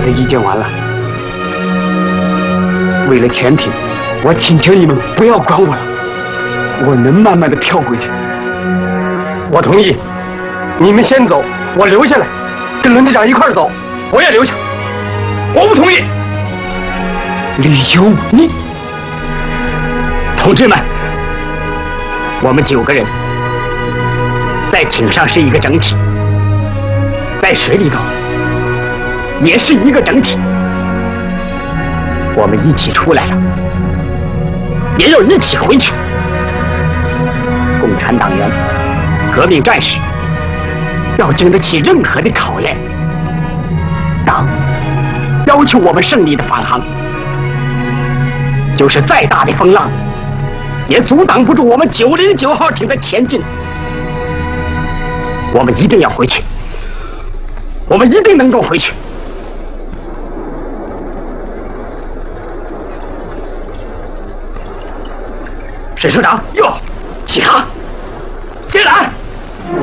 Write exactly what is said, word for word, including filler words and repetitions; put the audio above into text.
的已经完了。为了潜艇，我请求你们不要管我了，我能慢慢的跳回去。 我同意，你们先走，我留下来，跟轮机长一块儿走。我也留下。我不同意。 理由，你， 同志们，我们九个人在艇上是一个整体，在水里头也是一个整体。我们一起出来了，也要一起回去。共产党员、革命战士要经得起任何的考验。党要求我们胜利的返航，就是再大的风浪，也阻挡不住我们九零九号艇的前进。我们一定要回去，我们一定能够回去。水手长，哟，起航，接缆。